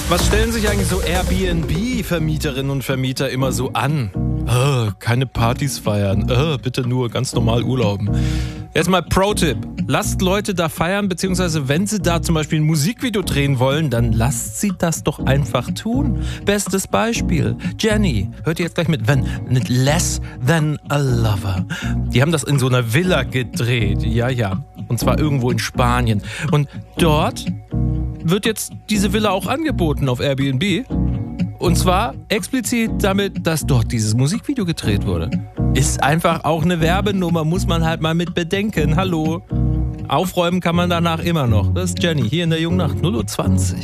Was stellen sich eigentlich so Airbnb-Vermieterinnen und Vermieter immer so an? Keine Partys feiern, bitte nur ganz normal urlauben. Jetzt mal Pro-Tipp. Lasst Leute da feiern, beziehungsweise wenn sie da zum Beispiel ein Musikvideo drehen wollen, dann lasst sie das doch einfach tun. Bestes Beispiel, Jenny. Hört ihr jetzt gleich mit Less Than a Lover. Die haben das in so einer Villa gedreht, ja. Und zwar irgendwo in Spanien. Und dort wird jetzt diese Villa auch angeboten auf Airbnb. Und zwar explizit damit, dass dort dieses Musikvideo gedreht wurde. Ist einfach auch eine Werbenummer, muss man halt mal mit bedenken. Hallo. Aufräumen kann man danach immer noch. Das ist Jenny hier in der Jungen Nacht 0:20 Uhr.